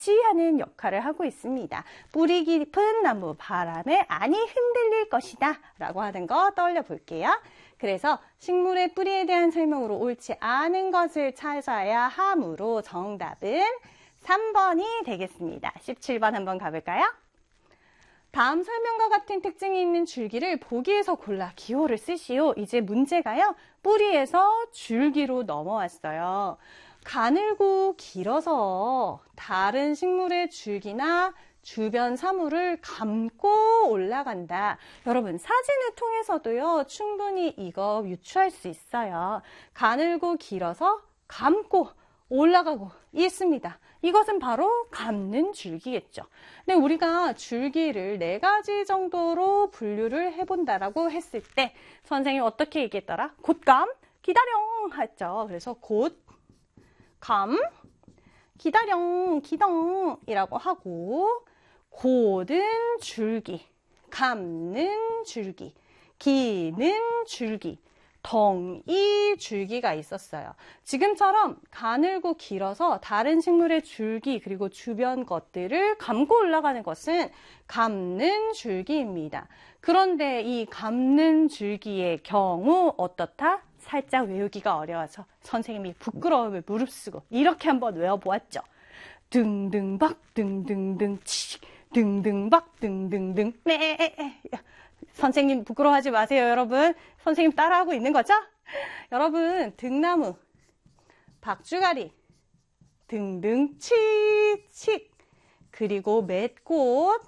하는 역할을 하고 있습니다. 뿌리 깊은 나무, 바람에 안이 흔들릴 것이다 라고 하는 거 떠올려 볼게요. 그래서 식물의 뿌리에 대한 설명으로 옳지 않은 것을 찾아야 하므로 정답은 3번이 되겠습니다. 17번 한번 가볼까요? 다음 설명과 같은 특징이 있는 줄기를 보기에서 골라 기호를 쓰시오. 이제 문제가요. 뿌리에서 줄기로 넘어왔어요. 가늘고 길어서 다른 식물의 줄기나 주변 사물을 감고 올라간다. 여러분, 사진을 통해서도요, 충분히 이거 유추할 수 있어요. 가늘고 길어서 감고 올라가고 있습니다. 이것은 바로 감는 줄기겠죠. 근데 우리가 줄기를 4가지 정도로 분류를 해본다라고 했을 때 선생님이 어떻게 얘기했더라? 곧감, 기다령 했죠. 그래서 곧, 감, 기다령, 기덩이라고 하고 곧은 줄기, 감는 줄기, 기는 줄기, 덩이 줄기가 있었어요. 지금처럼 가늘고 길어서 다른 식물의 줄기 그리고 주변 것들을 감고 올라가는 것은 감는 줄기입니다. 그런데 이 감는 줄기의 경우 어떻다? 살짝 외우기가 어려워서 선생님이 부끄러움을 무릅쓰고 이렇게 한번 외워보았죠. 등등박 등등등 치익 등등박 등등등 선생님 부끄러워하지 마세요, 여러분. 선생님 따라하고 있는 거죠? 여러분, 등나무, 박주가리, 등등 치칙, 그리고 맷꽃,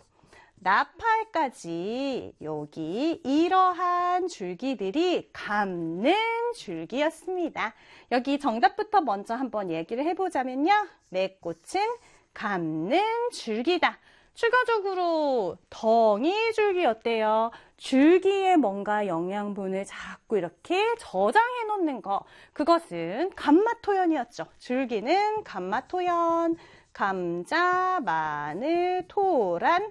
나팔까지 여기 이러한 줄기들이 감는 줄기였습니다. 여기 정답부터 먼저 한번 얘기를 해보자면요. 맷꽃은 감는 줄기다. 추가적으로 덩이 줄기 어때요? 줄기에 뭔가 영양분을 자꾸 이렇게 저장해 놓는 거. 그것은 감마토연이었죠. 줄기는 감마토연, 감자, 마늘, 토란,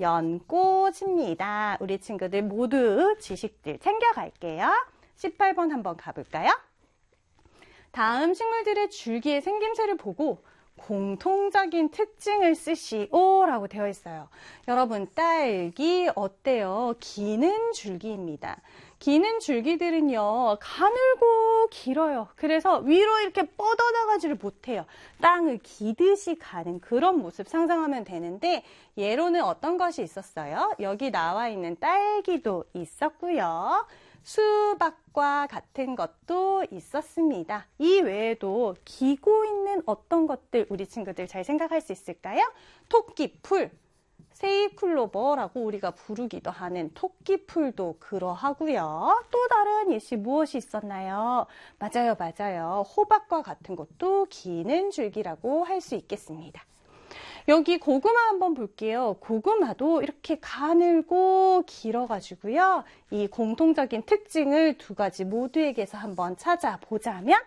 연꽃입니다. 우리 친구들 모두 지식들 챙겨갈게요. 18번 한번 가볼까요? 다음 식물들의 줄기의 생김새를 보고 공통적인 특징을 쓰시오 라고 되어 있어요. 여러분, 딸기 어때요? 기는 줄기입니다. 기는 줄기들은요, 가늘고 길어요. 그래서 위로 이렇게 뻗어나가지를 못해요. 땅을 기듯이 가는 그런 모습 상상하면 되는데, 예로는 어떤 것이 있었어요? 여기 나와 있는 딸기도 있었고요. 수박과 같은 것도 있었습니다. 이 외에도 기고 있는 어떤 것들 우리 친구들 잘 생각할 수 있을까요? 토끼풀, 세이클로버라고 우리가 부르기도 하는 토끼풀도 그러하고요. 또 다른 예시 무엇이 있었나요? 맞아요. 호박과 같은 것도 기는 줄기라고 할 수 있겠습니다. 여기 고구마 한번 볼게요. 고구마도 이렇게 가늘고 길어가지고요. 이 공통적인 특징을 2가지 모두에게서 한번 찾아보자면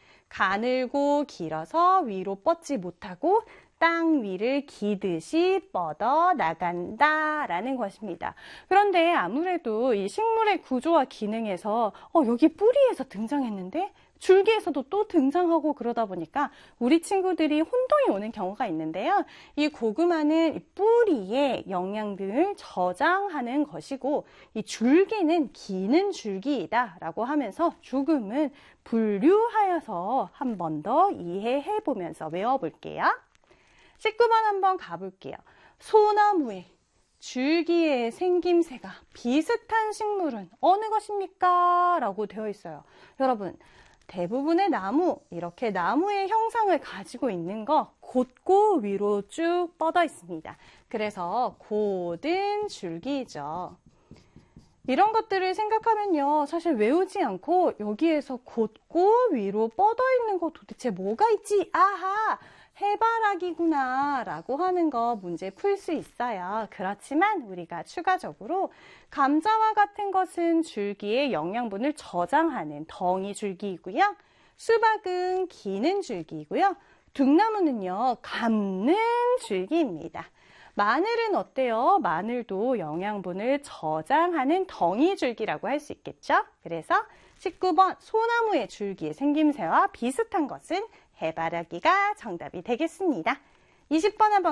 가늘고 길어서 위로 뻗지 못하고 땅 위를 기듯이 뻗어 나간다라는 것입니다. 그런데 아무래도 이 식물의 구조와 기능에서 여기 뿌리에서 등장했는데 줄기에서도 또 등장하고 그러다 보니까 우리 친구들이 혼동이 오는 경우가 있는데요. 이 고구마는 이 뿌리에 영양분을 저장하는 것이고 이 줄기는 기는 줄기이다 라고 하면서 조금은 분류하여서 한 번 더 이해해 보면서 외워볼게요. 19번 한번 가볼게요. 소나무의 줄기의 생김새가 비슷한 식물은 어느 것입니까? 라고 되어 있어요. 여러분, 대부분의 나무, 이렇게 나무의 형상을 가지고 있는 거 곧고 위로 쭉 뻗어 있습니다. 그래서 곧은 줄기이죠. 이런 것들을 생각하면요, 사실 외우지 않고 여기에서 곧고 위로 뻗어 있는 거 도대체 뭐가 있지? 아하! 해바라기구나 라고 하는 거 문제 풀 수 있어요. 그렇지만 우리가 추가적으로 감자와 같은 것은 줄기에 영양분을 저장하는 덩이 줄기이고요. 수박은 기는 줄기이고요. 등나무는요, 감는 줄기입니다. 마늘은 어때요? 마늘도 영양분을 저장하는 덩이 줄기라고 할 수 있겠죠? 그래서 19번 소나무의 줄기의 생김새와 비슷한 것은 해바라기가 정답이 되겠습니다. 20번 한번